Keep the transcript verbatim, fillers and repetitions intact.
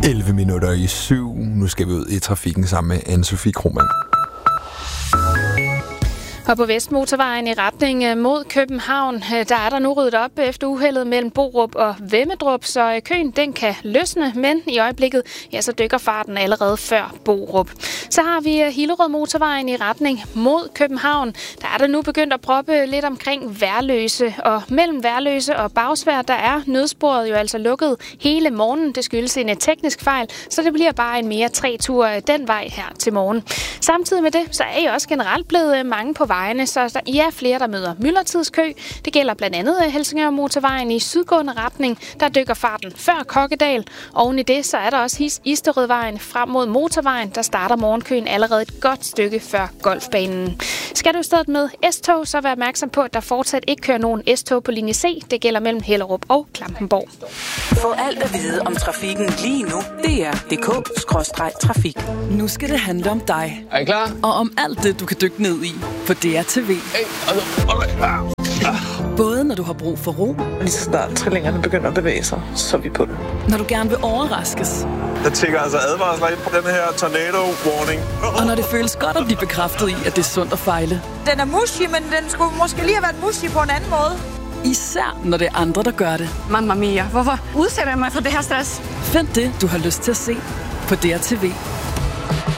elleve minutter i syv. Nu skal vi ud i trafikken sammen med Anne-Sophie Krohmann. Og på Vestmotorvejen i retning mod København, der er der nu ryddet op efter uheldet mellem Borup og Vemmedrup, så køen den kan løsne, men i øjeblikket ja, så dykker farten allerede før Borup. Så har vi Hillerød Motorvejen i retning mod København. Der er der nu begyndt at proppe lidt omkring Værløse, og mellem Værløse og Bagsværd, der er nødsporet jo altså lukket hele morgenen. Det skyldes en teknisk fejl, så det bliver bare en mere tre-tur den vej her til morgen. Samtidig med det, så er I også generelt blevet mange på vejene, så der I er flere, der møder myldretidskø. Det gælder blandt andet Helsingør Motorvejen i sydgående retning. Der dykker farten før Kokkedal. Oven i det, så er der også Isterødvejen frem mod motorvejen. Der starter morgenkøen allerede et godt stykke før Golfbanen. Skal du i stedet med S-tog, så vær opmærksom på, at der fortsat ikke kører nogen S-tog på linje C. Det gælder mellem Hellerup og Klampenborg. Få alt at vide om trafikken lige nu. D R punktum d k skråstreg trafik. Nu skal det handle om dig. Er I klar? Og om alt det, du kan dykke ned i på D R T V. Hey, altså, okay. Både når du har brug for ro, lige så snart trillingerne begynder at bevæge sig, så er vi på det. Når du gerne vil overraskes. Der tænker altså advarsler ind på den her tornado warning. Og når det føles godt at blive bekræftet i, at det er sundt at fejle. Den er mushy, men den skulle måske lige have været mushy på en anden måde. Især når det er andre, der gør det. Mamma mia, hvorfor udsætter jeg mig for det her stress? Find det, du har lyst til at se på D R T V.